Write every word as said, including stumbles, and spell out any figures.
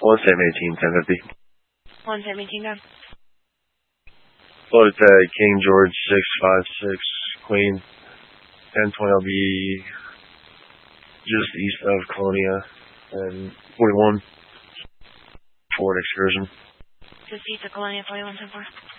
one seventeen, ten fifty. one seventeen, done. Float at King George six five six, Queen, ten twenty will be just east of Colonia, and forty-one, forward excursion. Just east of Colonia, forty-one, ten four.